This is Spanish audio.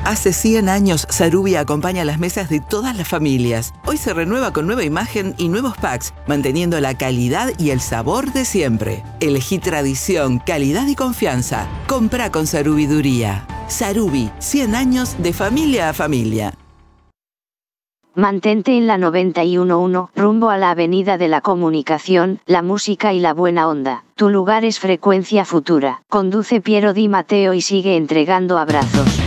Hace 100 años, Sarubi acompaña las mesas de todas las familias. Hoy se renueva con nueva imagen y nuevos packs, manteniendo la calidad y el sabor de siempre. Elegí tradición, calidad y confianza. Compra con Sarubiduría. Sarubi, 100 años de familia a familia. Mantente en la 91.1, rumbo a la Avenida de la Comunicación, la música y la buena onda. Tu lugar es Frecuencia Futura. Conduce Piero Di Matteo y sigue entregando abrazos.